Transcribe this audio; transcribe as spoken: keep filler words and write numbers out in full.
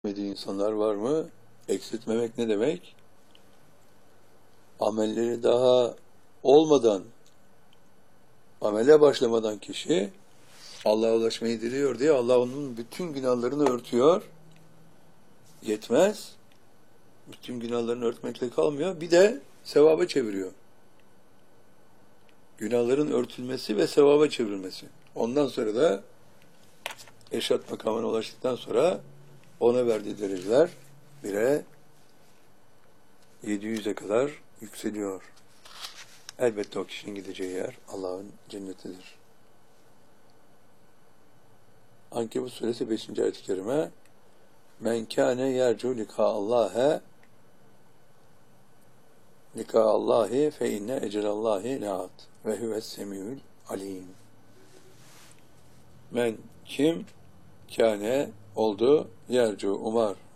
Eksiltmediği insanlar var mı? Eksiltmemek ne demek? Amelleri daha olmadan, amele başlamadan kişi Allah'a ulaşmayı diliyor diye Allah onun bütün günahlarını örtüyor. Yetmez. Bütün günahlarını örtmekle kalmıyor. Bir de sevaba çeviriyor. Günahların örtülmesi ve sevaba çevrilmesi. Ondan sonra da eşat makamına ulaştıktan sonra ona verdiği dereceler bire yedi yüze kadar yükseliyor. Elbette o kişinin gideceği yer Allah'ın cennetidir. Ankebut suresi beşinci ayet-i kerime Men kâne yercu likâallâhe likâallâhi fe inne ecelallâhi lâat ve huves semîül alîm. Men kim kâne oldu yercu umar